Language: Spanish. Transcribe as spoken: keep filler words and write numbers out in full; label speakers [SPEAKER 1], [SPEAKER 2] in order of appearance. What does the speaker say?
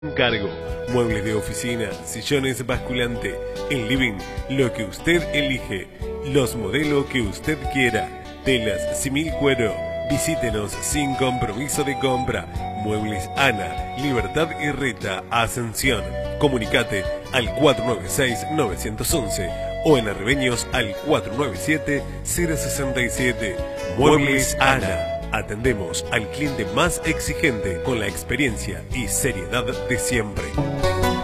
[SPEAKER 1] Encargo, muebles de oficina, sillones basculante, en living, lo que usted elige, los modelos que usted quiera, telas, simil cuero, visítenos sin compromiso de compra. Muebles Ana, Libertad y Reta, Ascensión. Comunicate al cuatro nueve seis nueve uno uno o en Arribeños al cuatro nueve siete cero seis siete. Muebles Ana. Atendemos al cliente más exigente con la experiencia y seriedad de siempre.